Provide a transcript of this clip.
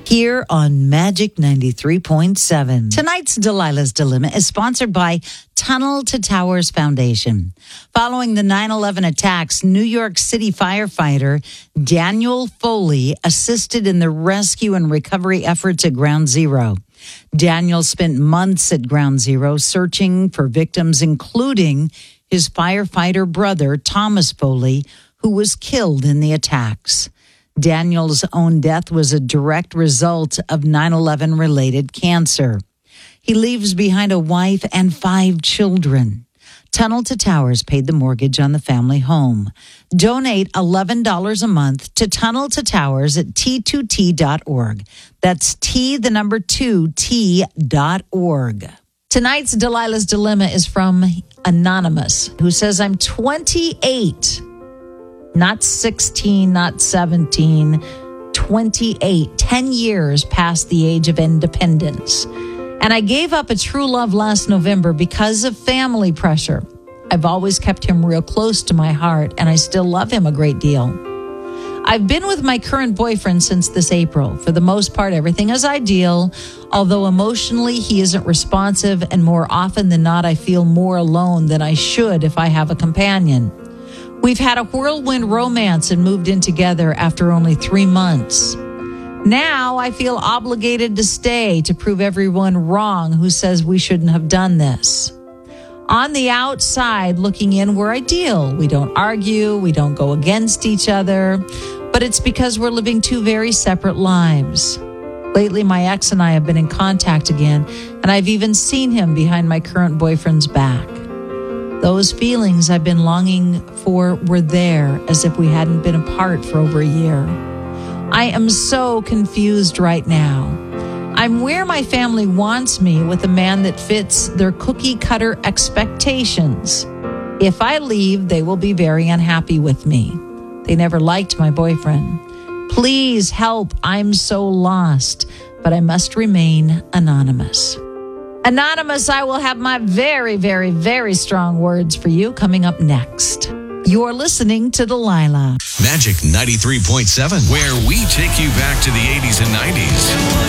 here on Magic 93.7. Tonight's Delilah's Dilemma is sponsored by Tunnel to Towers Foundation. Following the 9/11 attacks, New York City firefighter Daniel Foley assisted in the rescue and recovery efforts at Ground Zero. Daniel spent months at Ground Zero searching for victims, including his firefighter brother, Thomas Foley, who was killed in the attacks. Daniel's own death was a direct result of 9/11 related cancer. He leaves behind a wife and 5 children. Tunnel to Towers paid the mortgage on the family home. Donate $11 a month to Tunnel to Towers at T2T.org. That's T2T.org. Tonight's Delilah's Dilemma is from Anonymous, who says, I'm 28. Not 16, not 17, 28, 10 years past the age of independence. And I gave up a true love last November because of family pressure. I've always kept him real close to my heart, and I still love him a great deal. I've been with my current boyfriend since this April. For the most part, everything is ideal, although emotionally he isn't responsive, and more often than not, I feel more alone than I should if I have a companion. We've had a whirlwind romance and moved in together after only 3 months. Now I feel obligated to stay to prove everyone wrong who says we shouldn't have done this. On the outside, looking in, we're ideal. We don't argue, we don't go against each other, but it's because we're living 2 very separate lives. Lately, my ex and I have been in contact again, and I've even seen him behind my current boyfriend's back. Those feelings I've been longing for were there, as if we hadn't been apart for over a year. I am so confused right now. I'm where my family wants me with a man that fits their cookie-cutter expectations. If I leave, they will be very unhappy with me. They never liked my boyfriend. Please help. I'm so lost, but I must remain anonymous. Anonymous, I will have my very, very, very strong words for you coming up next. You're listening to Delilah. Magic 93.7, where we take you back to the 80s and 90s.